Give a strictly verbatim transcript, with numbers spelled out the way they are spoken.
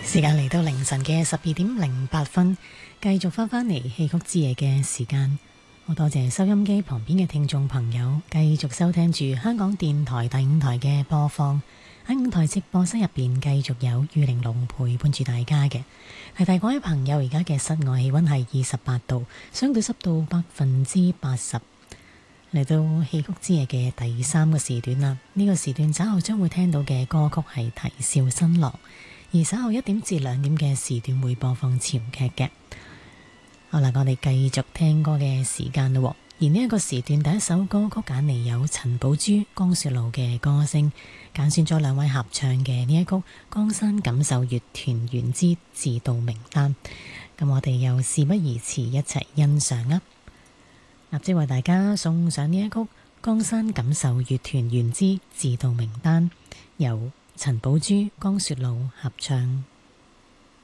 時間嚟到凌晨嘅十二點零八分，繼續翻返嚟戲曲之夜嘅時間。好多謝收音機旁邊嘅聽眾朋友，繼續收聽住香港電台第五台嘅播放。喺五台直播室入邊，繼續有玉玲瓏陪伴住大家嘅。提提各位朋友，而家嘅室外氣溫係二十八度，相對濕度百分之八十。嚟到戲曲之夜嘅第三個時段啦，呢、這個時段稍後將會聽到嘅歌曲係《啼笑新郎》。而稍後一點至兩點嘅時段會播放潮劇嘅。好啦，我哋繼續聽歌嘅時間咯。而呢一個時段第一首歌曲揀嚟有陳寶珠、江雪露嘅歌聲，揀選咗兩位合唱嘅呢一曲《江山錦繡月團圓之自度名單》。咁我哋又事不宜遲，一齊欣賞啦！立即為大家送上呢一曲《江山錦繡月團圓之自度名單》，由陳寶珠、江雪露合唱。